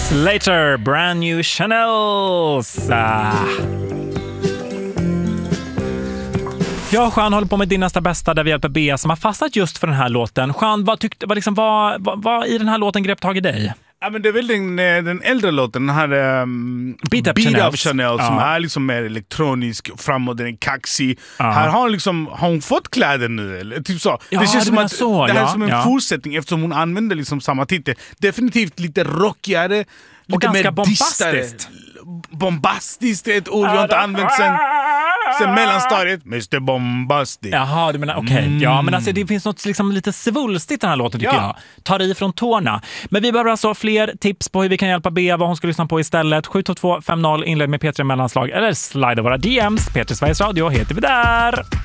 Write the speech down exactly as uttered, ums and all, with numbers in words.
Slater, Brand New Chanels. Ah. Jag och Jean håller på med Din nästa bästa där vi hjälper Bea som har fastnat just för den här låten. Jean, vad tyckte, vad liksom, vad, vad, vad i den här låten grepp tag i dig? Ja, men det är väl den, den äldre låten, den här um, Beat Up Beat Chanel, Up Chanel som ja. är liksom mer elektronisk, framåt, den är kaxig. Ja. Här har hon, liksom, har hon fått kläder nu? Eller? Typ så. Ja, det känns som att så, det här ja, är som en ja. fortsättning eftersom hon använder liksom samma titel. Definitivt lite rockigare, lite ganska mer bombastiskt. distare. Bombastiskt är ett ord jag inte använt sen, sen mellanstadiet. mister Bombastic. Jaha, du menar, okej. Okay. Mm. Ja, men alltså det finns något liksom lite svulstigt i den här låten tycker Ja. jag. Tar i från tårna. Men vi behöver alltså fler tips på hur vi kan hjälpa Bea, vad hon ska lyssna på istället. sju två två fem noll, inled med P tre mellanslag eller slida våra D Ms. P tre Sveriges Radio heter vi där.